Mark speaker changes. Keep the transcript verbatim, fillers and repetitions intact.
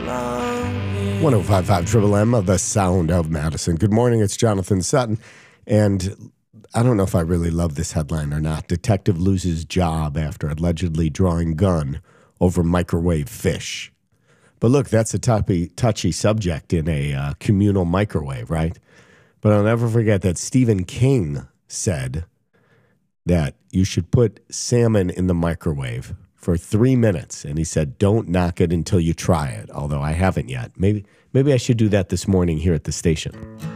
Speaker 1: one oh five point five Triple M, the sound of Madison. Good morning, it's Jonathan Sutton. And I don't know if I really love this headline or not. Detective loses job after allegedly drawing gun over microwave fish. But look, that's a touchy, touchy subject in a uh, communal microwave, right? But I'll never forget that Stephen King said that you should put salmon in the microwave for three minutes. And he said, don't knock it until you try it, although I haven't yet. Maybe maybe I should do that this morning here at the station.